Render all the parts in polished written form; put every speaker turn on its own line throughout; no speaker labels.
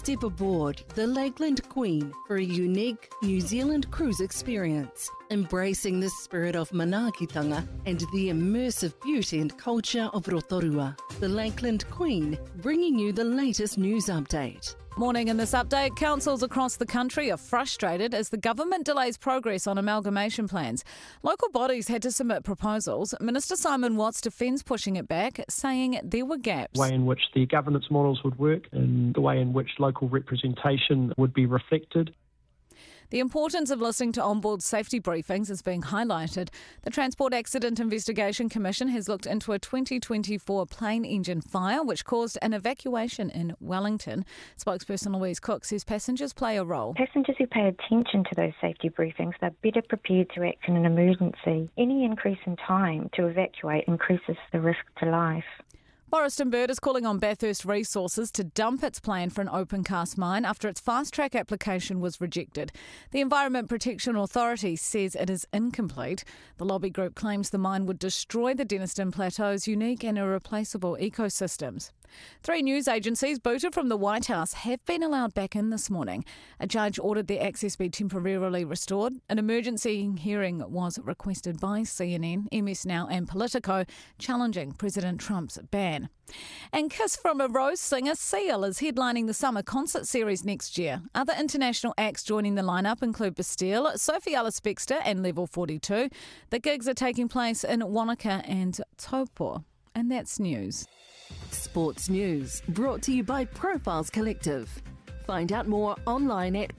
Step aboard the Lakeland Queen for a unique New Zealand cruise experience, embracing the spirit of manaakitanga and the immersive beauty and culture of Rotorua. The Lakeland Queen, bringing you the latest news update.
Morning in this update, councils across the country are frustrated as the government delays progress on amalgamation plans. Local bodies had to submit proposals. Minister Simon Watts defends pushing it back, saying there were gaps.
The way in which the governance models would work and the way in which local representation would be reflected.
The importance of listening to onboard safety briefings is being highlighted. The Transport Accident Investigation Commission has looked into a 2024 plane engine fire which caused an evacuation in Wellington. Spokesperson Louise Cook says passengers play a role.
Passengers who pay attention to those safety briefings are better prepared to act in an emergency. Any increase in time to evacuate increases the risk to life.
Forest & Bird is calling on Bathurst Resources to dump its plan for an open cast mine after its fast-track application was rejected. The Environment Protection Authority says it is incomplete. The lobby group claims the mine would destroy the Denniston Plateau's unique and irreplaceable ecosystems. 3 news agencies booted from the White House have been allowed back in this morning. A judge ordered their access be temporarily restored. An emergency hearing was requested by CNN, MS Now and Politico, challenging President Trump's ban. And Kiss from a Rose singer Seal is headlining the summer concert series next year. Other international acts joining the lineup include Bastille, Sophie Ellis-Bextor and Level 42. The gigs are taking place in Wanaka and Taupo. And that's news.
Sports news brought to you by Profiles Collective. Find out more online at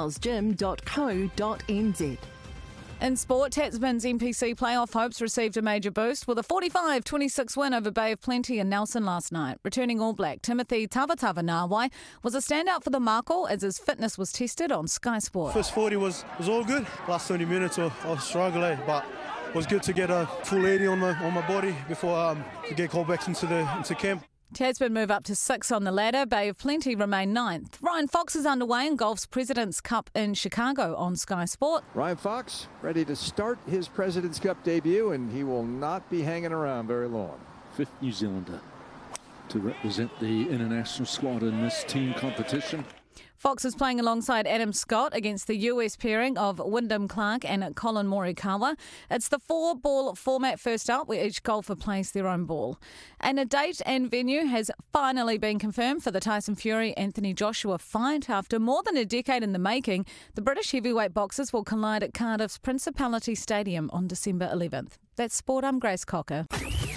profilesgym.co.nz.
In sport, Tasman's NPC playoff hopes received a major boost with a 45-26 win over Bay of Plenty in Nelson last night. Returning All Black Timothy Tavatava-Nawai was a standout for the Mako as his fitness was tested on Sky Sport.
First 40 was all good. Last 20 minutes I was struggling, but it was good to get a full 80 on my body before to get called back into camp.
Tasman move up to 6 on the ladder. Bay of Plenty remain 9th. Ryan Fox is underway in golf's President's Cup in Chicago on Sky Sport.
Ryan Fox ready to start his President's Cup debut, and he will not be hanging around very long.
5th New Zealander to represent the international squad in this team competition.
Fox is playing alongside Adam Scott against the US pairing of Wyndham Clark and Colin Morikawa. It's the 4-ball format first up, where each golfer plays their own ball. And a date and venue has finally been confirmed for the Tyson Fury-Anthony Joshua fight. After more than a decade in the making, the British heavyweight boxers will collide at Cardiff's Principality Stadium on December 11th. That's Sport, I'm Grace Cocker.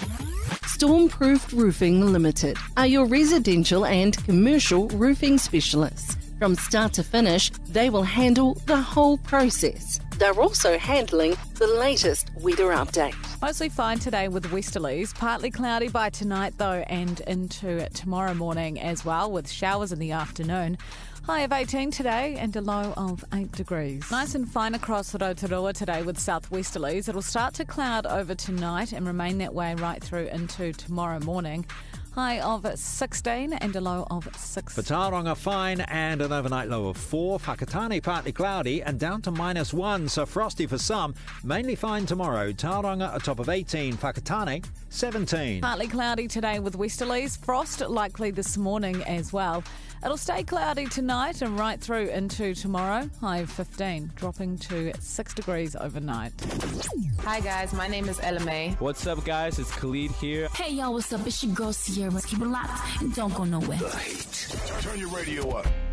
Stormproof Roofing Limited are your residential and commercial roofing specialists. From start to finish, they will handle the whole process. They're also handling the latest weather update.
Mostly fine today with westerlies. Partly cloudy by tonight though, and into tomorrow morning as well, with showers in the afternoon. High of 18 today and a low of 8 degrees. Nice and fine across Rotorua today with southwesterlies. It'll start to cloud over tonight and remain that way right through into tomorrow morning. High of 16 and a low of 6.
For Tauranga, fine and an overnight low of 4. Whakatane, partly cloudy and down to -1, so frosty for some. Mainly fine tomorrow. Tauranga, a top of 18. Whakatane, 17.
Partly cloudy today with westerlies. Frost likely this morning as well. It'll stay cloudy tonight and right through into tomorrow. High of 15, dropping to 6 degrees overnight.
Hi guys, my name is Ella May.
What's up guys, it's Khalid here.
Hey y'all, what's up? It's your girl Sierra. Keep it locked and don't go nowhere.
The Heat. Turn your radio up.